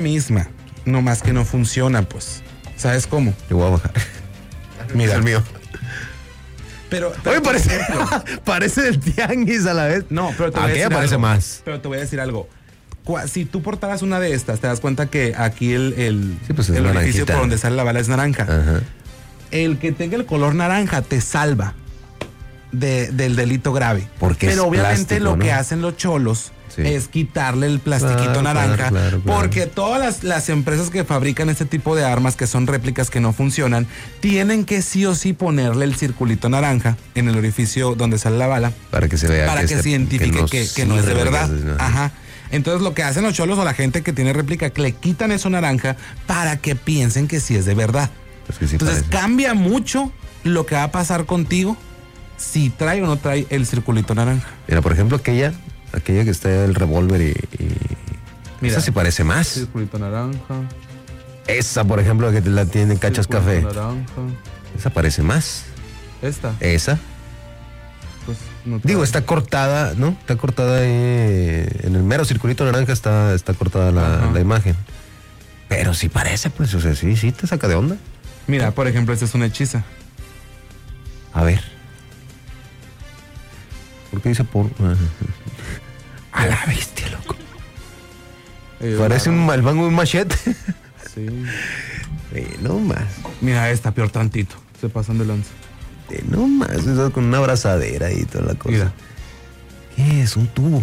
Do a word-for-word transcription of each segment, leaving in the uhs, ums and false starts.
misma, no más que no funciona, pues. ¿Sabes cómo? Le voy a bajar. Mira. El mío. Pero, pero Oye, parece, parece del tianguis a la vez. No, pero te voy a Aquella decir parece algo. más. Pero te voy a decir algo. Si tú portaras una de estas, te das cuenta que aquí el, el, sí, pues el orificio naranjita. por donde sale la bala es naranja. Ajá. El que tenga el color naranja te salva de, del delito grave. Porque Pero es obviamente plástico, lo ¿no? que hacen los cholos sí. es quitarle el plastiquito claro, naranja. Claro, claro, claro. Porque todas las, las empresas que fabrican este tipo de armas, que son réplicas que no funcionan, tienen que sí o sí ponerle el circulito naranja en el orificio donde sale la bala. Para que se vea. Para que, que este, se identifique que, no, que, que no es de verdad. ¿no? Ajá. Entonces lo que hacen los cholos o la gente que tiene réplica, que le quitan eso naranja para que piensen que sí es de verdad. Pues que sí Entonces parece. cambia mucho lo que va a pasar contigo si trae o no trae el circulito naranja. Mira, por ejemplo, aquella, aquella que está el revólver y, y Mira, esa sí parece más. Circulito naranja. Esa, por ejemplo, que la tiene Cachas Café. Naranja. Esa parece más. Esta. Esa. Pues, no Digo, está cortada, ¿no? Está cortada ahí, en el mero circulito naranja está, está cortada la, la imagen. Pero sí parece, pues, o sea, sí, sí te saca de onda. Mira, por ejemplo, esta es una hechiza. A ver. ¿Por qué dice por...? A la bestia, loco. Eh, Parece claro. un, el mango de un machete. Sí. Eh, no más. Mira esta, peor tantito. Se pasan de lanza. Eh, no más, eso con una abrazadera y toda la cosa. Mira. ¿Qué es? Un tubo.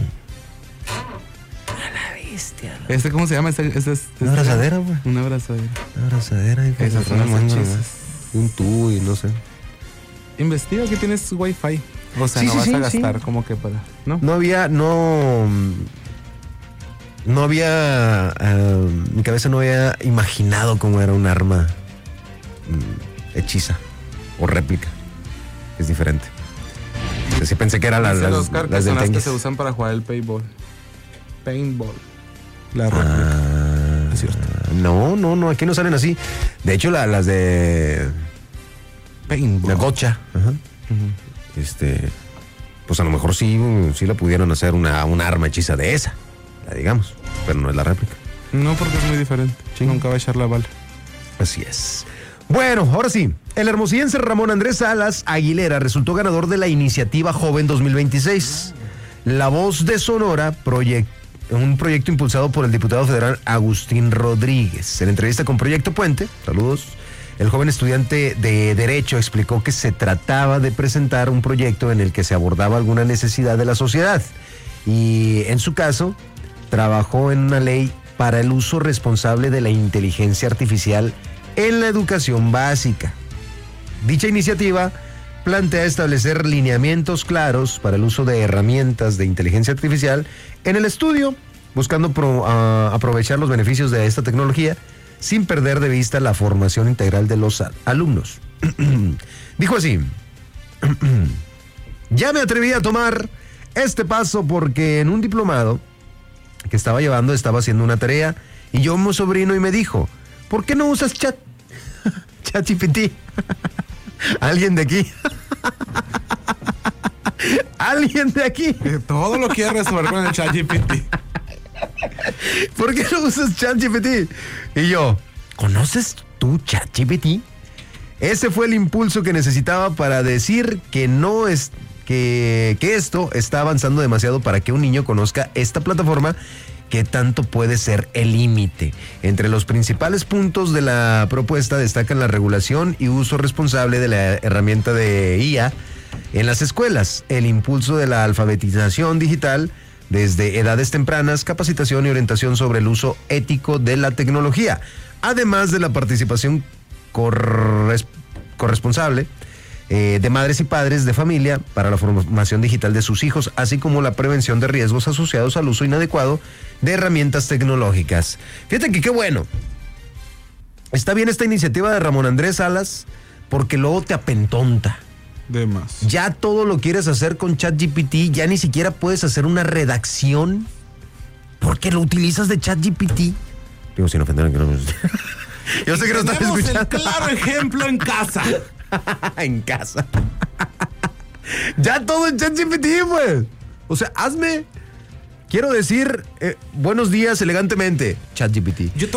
A la bestia. Loco. ¿Este cómo se llama? Este, este, este, Una abrazadera, güey. Una abrazadera. Una abrazadera. Y Esas son las hechizas. Un tubo y no sé. Investiga que tienes wifi. O sea, Sí, no sí, vas sí, a gastar sí. como que para... ¿No? No había, no... No había... Uh, mi cabeza no había imaginado cómo era un arma um, hechiza o réplica. Es diferente. O sea, sí pensé que era la, Dice las, Oscar que las son del las que tenis. se usan para jugar el paintball. Paintball. La réplica. Ah, Es cierto. no, no, no, aquí no salen así. De hecho, la, las de... Paintball. La gocha. Ajá. Uh-huh. Este... Pues a lo mejor sí, sí la pudieron hacer una, una arma hechiza de esa. La digamos. Pero no es la réplica. No, porque es muy diferente. Sí. Nunca va a echar la bala. Así es. Bueno, ahora sí. El hermosillense Ramón Andrés Salas Aguilera resultó ganador de la iniciativa Joven dos mil veintiséis. La Voz de Sonora, proyecto, un proyecto impulsado por el diputado federal Agustín Rodríguez. En entrevista con Proyecto Puente, saludos, el joven estudiante de Derecho explicó que se trataba de presentar un proyecto en el que se abordaba alguna necesidad de la sociedad. Y en su caso, trabajó en una ley para el uso responsable de la inteligencia artificial en la educación básica. Dicha iniciativa plantea establecer lineamientos claros para el uso de herramientas de inteligencia artificial en el estudio, buscando pro, uh, aprovechar los beneficios de esta tecnología sin perder de vista la formación integral de los alumnos. Dijo así: ya me atreví a tomar este paso porque en un diplomado que estaba llevando estaba haciendo una tarea y yo mi sobrino y me dijo, ¿por qué no usas chat? ChatGPT. ¿Alguien de aquí? ¿Alguien de aquí? Todo lo quiere resolver con el ChatGPT. ¿Por qué no usas ChatGPT? Y yo, ¿conoces tú ChatGPT? Ese fue el impulso que necesitaba para decir que no es que, que esto está avanzando demasiado para que un niño conozca esta plataforma, que tanto puede ser el límite. Entre los principales puntos de la propuesta destacan la regulación y uso responsable de la herramienta de I A en las escuelas, el impulso de la alfabetización digital desde edades tempranas, capacitación y orientación sobre el uso ético de la tecnología, además de la participación corres- corresponsable eh, de madres y padres de familia para la formación digital de sus hijos, así como la prevención de riesgos asociados al uso inadecuado de herramientas tecnológicas. Fíjate que qué bueno. Está bien esta iniciativa de Ramón Andrés Salas, porque luego te apentonta. De más. Ya todo lo quieres hacer con ChatGPT, ya ni siquiera puedes hacer una redacción porque lo utilizas de ChatGPT. Digo, sin ofender a que no. Yo sé que no estás Tenemos escuchando. el claro ejemplo en casa. En casa. Ya todo en ChatGPT, pues. O sea, hazme Quiero decir eh, buenos días elegantemente, ChatGPT. Yo